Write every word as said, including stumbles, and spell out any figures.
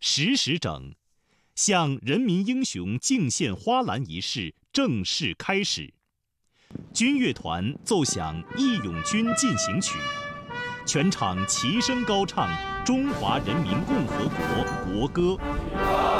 时时整，向人民英雄敬献花篮仪式正式开始。军乐团奏响《义勇军进行曲》，全场齐声高唱中华人民共和国国歌。